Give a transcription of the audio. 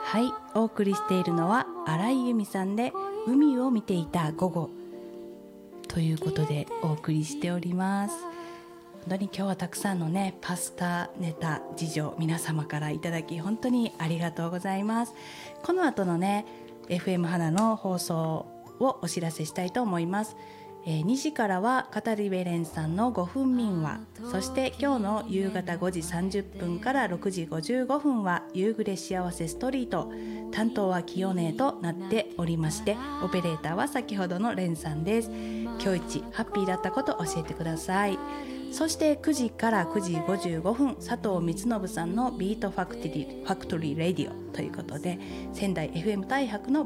はい、お送りしているのは新井由美さんで海を見ていた午後ということでお送りしております。本当に今日はたくさんのねパスタネタ事情皆様からいただき本当にありがとうございます。この後のね FM 花の放送をお知らせしたいと思います。2時からは語り部蓮さんの5分民話、そして今日の夕方5時30分から6時55分は夕暮れ幸せストリート、担当は清音となっておりまして、オペレーターは先ほどの蓮さんです。今日一ハッピーだったこと教えてください。そして9時から9時55分佐藤光信さんのビートファクトリーレディオということで、仙台 FM 大白の